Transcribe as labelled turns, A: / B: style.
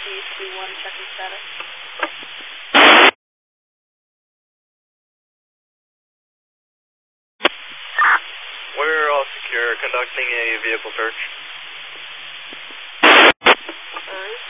A: C21 checking status.
B: We're all secure, conducting a vehicle search.